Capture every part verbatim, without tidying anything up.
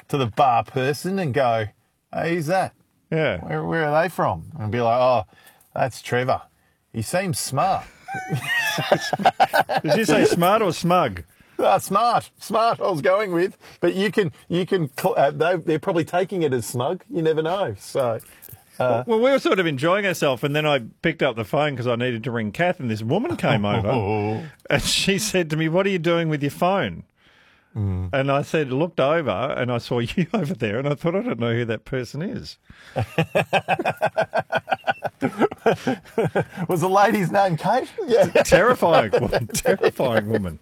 to the bar person and go, hey, who's that? Yeah. Where, where are they from? And be like, oh, that's Trevor. He seems smart. Did you say smart or smug? Uh, smart, smart. I was going with, but you can, you can. Uh, they, they're probably taking it as smug. You never know. So, uh, well, we were sort of enjoying ourselves, and then I picked up the phone because I needed to ring Kath, and this woman came over, oh. and she said to me, "What are you doing with your phone?" Mm. And I said, looked over, and I saw you over there, and I thought, I don't know who that person is. Was the lady's name Kate? Yeah. Terrifying woman. Terrifying woman.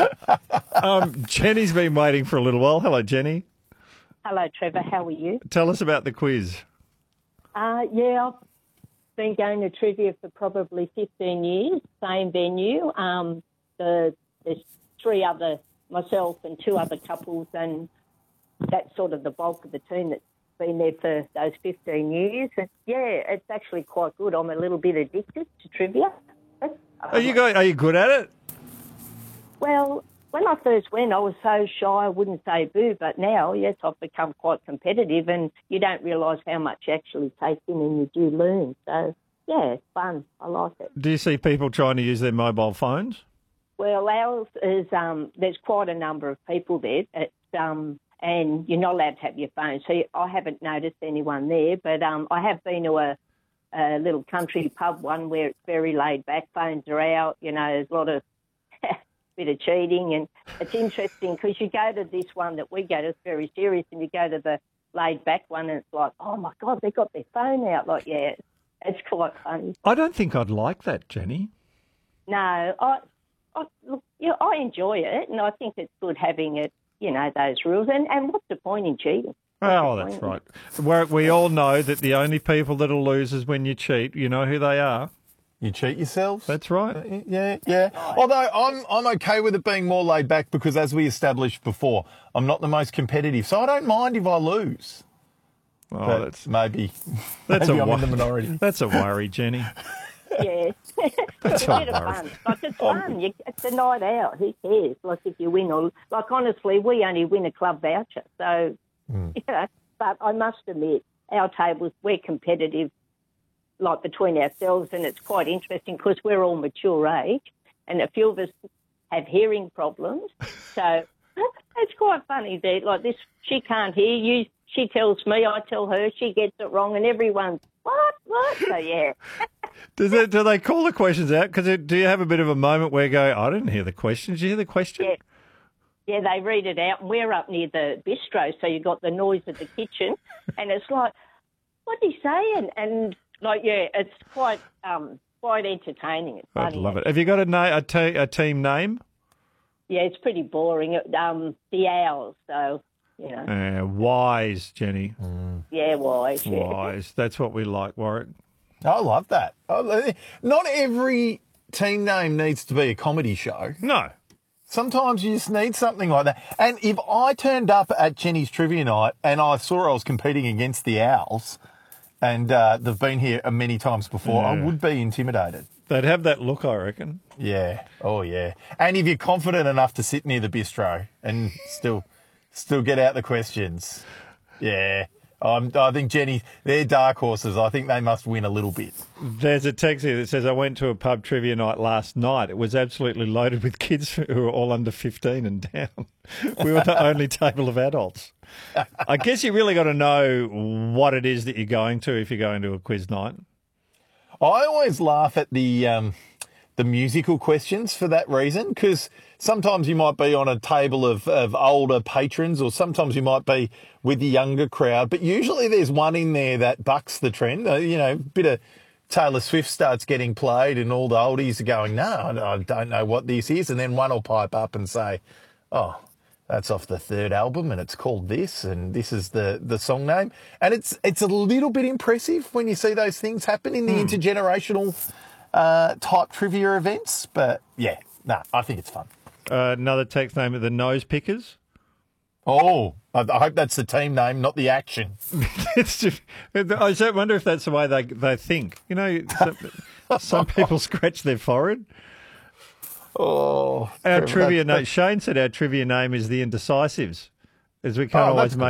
Um, Jenny's been waiting for a little while. Hello, Jenny. Hello, Trevor. How are you? Tell us about the quiz. Uh, yeah, I've been going to trivia for probably fifteen years, same venue. Um, the, there's three other, myself and two other couples, and that's sort of the bulk of the team that's been there for those fifteen years. And yeah, it's actually quite good. I'm a little bit addicted to trivia. Are you go, Are you good at it? Well, when I first went, I was so shy I wouldn't say boo, but now, yes, I've become quite competitive, and you don't realise how much you actually take in and you do learn. So, yeah, it's fun. I like it. Do you see people trying to use their mobile phones? Well, ours is, um, there's quite a number of people there. It's, um, and you're not allowed to have your phone. So I haven't noticed anyone there, but um, I have been to a, a little country pub one where it's very laid back. Phones are out, you know, there's a lot of bit of cheating, and it's interesting because you go to this one that we go to, it's very serious, and you go to the laid back one and it's like, oh my God, they got their phone out. Like, yeah, it's quite funny. I don't think I'd like that, Jenny. No, I, I, look, you know, I enjoy it, and I think it's good having it, you know, those rules. And, and what's the point in cheating? Oh, that's right. We're, we all know that the only people that'll lose is when you cheat. You know who they are. You cheat yourselves? That's right. Uh, yeah, yeah. Although I'm I'm okay with it being more laid back because, as we established before, I'm not the most competitive, so I don't mind if I lose. Oh, but that's maybe. That's maybe a I'm wor- in the minority. That's a worry, Jenny. Yeah, it's a bit of fun. Like, it's fun. You, it's a night out. Who cares? Like, if you win or like, honestly, we only win a club voucher. So, mm. you know, but I must admit, our tables, we're competitive, like between ourselves, and it's quite interesting because we're all mature age, and a few of us have hearing problems. So it's quite funny that like this, she can't hear you. She tells me, I tell her, she gets it wrong, and everyone's what, what? So yeah. Does it? Do they call the questions out? Because do you have a bit of a moment where you go, I didn't hear the question. Did you hear the question? Yeah. Yeah, they read it out, and we're up near the bistro, so you've got the noise of the kitchen, and it's like, what did he say? And, and like, yeah, it's quite um, quite entertaining. It's I'd funny. love it. Have you got a, na- a, te- a team name? Yeah, it's pretty boring. Um, the Owls, so, you know. Uh, wise, Jenny. Mm. Yeah, wise. Yeah. Wise. That's what we like, Warwick. I love that. Not every team name needs to be a comedy show. No. Sometimes you just need something like that. And if I turned up at Jenny's trivia night and I saw I was competing against the Owls, and uh, they've been here many times before, yeah. I would be intimidated. They'd have that look, I reckon. Yeah. Oh, yeah. And if you're confident enough to sit near the bistro and still still get out the questions, yeah. Um, I think, Jenny, they're dark horses. I think they must win a little bit. There's a text here that says, I went to a pub trivia night last night. It was absolutely loaded with kids who were all under fifteen and down. We were the only table of adults. I guess you really got to know what it is that you're going to if you're going to a quiz night. I always laugh at the um, the musical questions for that reason, because sometimes you might be on a table of, of older patrons, or sometimes you might be with the younger crowd, but usually there's one in there that bucks the trend. Uh, you know, a bit of Taylor Swift starts getting played and all the oldies are going, no, I don't know what this is. And then one will pipe up and say, oh, that's off the third album and it's called this, and this is the, the song name. And it's it's a little bit impressive when you see those things happen in the mm. intergenerational uh, type trivia events. But yeah, no, nah, I think it's fun. Uh, another text name of the Nose Pickers. Oh, I, I hope that's the team name, not the action. It's just, I wonder if that's the way they they think. You know, some, some people scratch their forehead. Oh, our trivia name. Shane said our trivia name is the Indecisives, as we can't oh, always make.